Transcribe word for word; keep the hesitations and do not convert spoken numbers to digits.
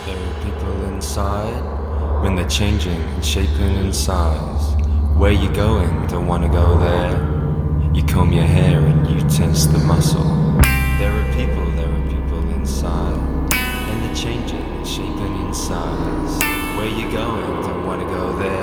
There are people inside when they're changing and shaping in size. Where you going? Don't wanna go there. You comb your hair and you tense the muscle. There are people, there are people inside, and they're changing and shaping in size. Where you going? Don't wanna go there.